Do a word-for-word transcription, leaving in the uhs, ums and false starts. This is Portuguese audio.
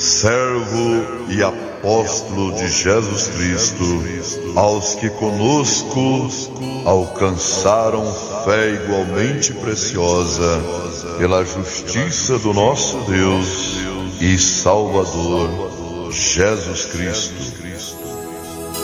servo e apóstolo de Jesus Cristo, aos que conosco alcançaram fé igualmente preciosa, pela justiça do nosso Deus e Salvador, Jesus Cristo.